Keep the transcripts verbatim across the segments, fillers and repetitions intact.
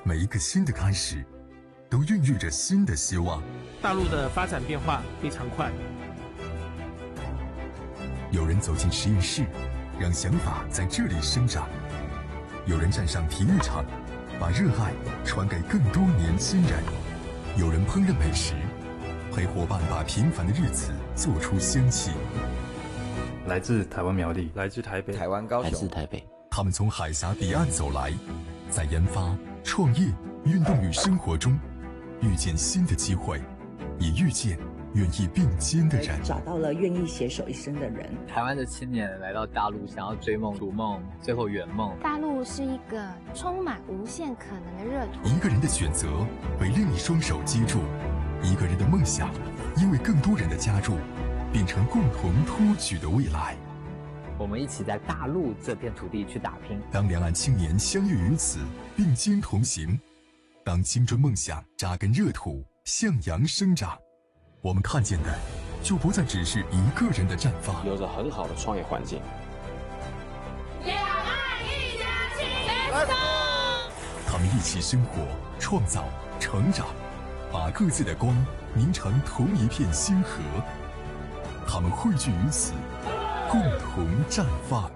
每一个新的开始，都孕育着新的希望。 大陆的发展变化非常快， 有人走进实验室，让想法在这里生长；有人站上体育场，把热爱传给更多年轻人；有人烹饪美食，陪伙伴把平凡的日子做出香气。 来自台湾苗栗， 来自台北， 台湾高雄， 来自台北。 他们从海峡彼岸走来，在研发、创业、运动与生活中，遇见新的机会，也遇见愿意并肩的人。 找到了愿意携手一生的人。 台湾的青年来到大陆，想要追梦、逐梦，最后圆梦。 大陆是一个充满无限可能的热土。 一个人的选择被另一双手接住，一个人的梦想因为更多人的加入，变成共同托举的未来。 我们一起在大陆这片土地去打拼。 当两岸青年相遇于此，并肩同行，当青春梦想扎根热土，向阳生长，我们看见的就不再只是一个人的绽放， 有着很好的创业环境。 两岸一家亲，Let's go！ 他们一起生活、创造、成长，把各自的光凝成同一片星河。他们汇聚于此，共同绽放。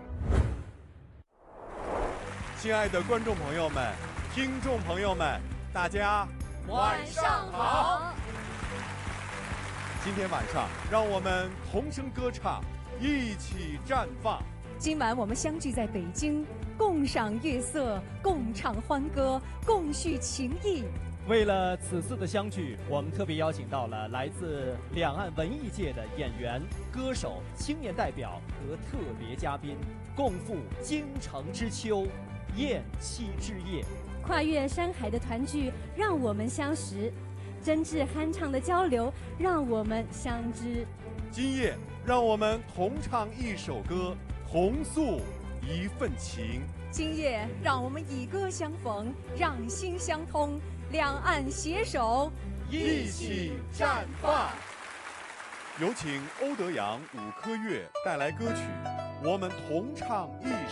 亲爱的观众朋友们、听众朋友们，大家晚上好！今天晚上，让我们同声歌唱，一起绽放。 今晚我们相聚在北京，共赏月色，共唱欢歌，共叙情谊。 为了此次的相聚，我们特别邀请到了来自两岸文艺界的演员、歌手、青年代表和特别嘉宾，共赴京城之秋，宴期之夜。 跨越山海的团聚，让我们相识；真挚酣畅的交流，让我们相知。 今夜，让我们同唱一首歌，同诉一份情。 今夜，让我们以歌相逢，让心相通，两岸携手， 一起绽放。有请欧德阳、伍科岳带来歌曲《我们同唱一》。